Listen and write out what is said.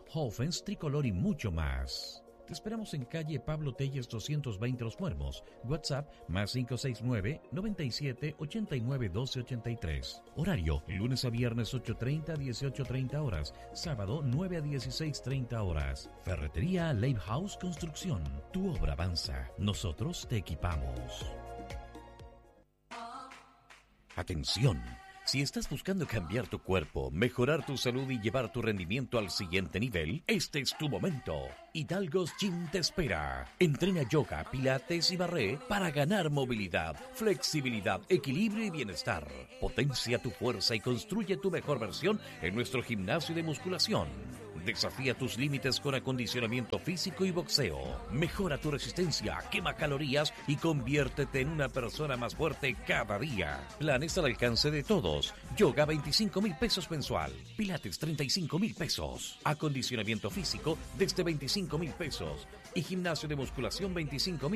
Hofens, Tricolor y mucho más. Te esperamos en calle Pablo Telles 220 Los Muermos. WhatsApp más 569 97 89 12 83. Horario lunes a viernes 8:30 a 18:30 horas. Sábado 9 a 16:30 horas. Ferretería Lave House Construcción. Tu obra avanza. Nosotros te equipamos. Atención. Si estás buscando cambiar tu cuerpo, mejorar tu salud y llevar tu rendimiento al siguiente nivel, este es tu momento. Hidalgo's Gym te espera. Entrena yoga, pilates y barré para ganar movilidad, flexibilidad, equilibrio y bienestar. Potencia tu fuerza y construye tu mejor versión en nuestro gimnasio de musculación. Desafía tus límites con acondicionamiento físico y boxeo. Mejora tu resistencia, quema calorías y conviértete en una persona más fuerte cada día. Planes al alcance de todos. Yoga 25,000 pesos mensual. Pilates 35,000 pesos. Acondicionamiento físico desde 25,000 pesos. Y gimnasio de musculación 25,000